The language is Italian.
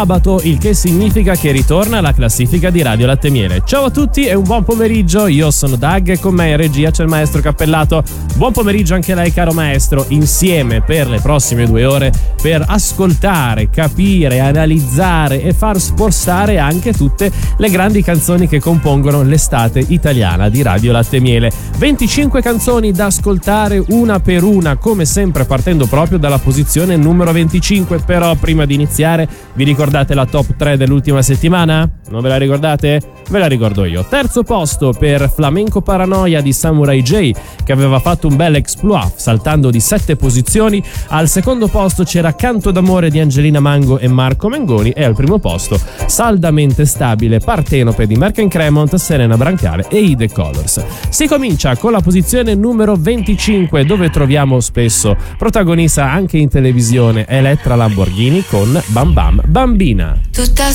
sabato, il che significa che ritorna la classifica di Radio Latte Miele. Ciao a tutti e un buon pomeriggio, io sono Doug e con me in regia c'è il maestro Cappellato. Buon pomeriggio anche a lei, caro maestro, insieme per le prossime 2 ore per ascoltare, capire, analizzare e far spostare anche tutte le grandi canzoni che compongono l'estate italiana di Radio Latte Miele. 25 canzoni da ascoltare una per una, come sempre partendo proprio dalla posizione numero 25, però prima di iniziare vi ricordate la top 3 dell'ultima settimana? Non ve la ricordate? Ve la ricordo io. Terzo posto per Flamenco Paranoia di Samurai J, che aveva fatto un bel exploit saltando di 7 posizioni. Al secondo posto c'era Canto d'amore di Angelina Mango e Marco Mengoni, e al primo posto Saldamente stabile Partenope di Merck & Cremont, Serena Brancale e I The Colors. Si comincia con la posizione numero 25, dove troviamo spesso protagonista anche in televisione Elettra Lamborghini con Bam Bam Bambina. Tutta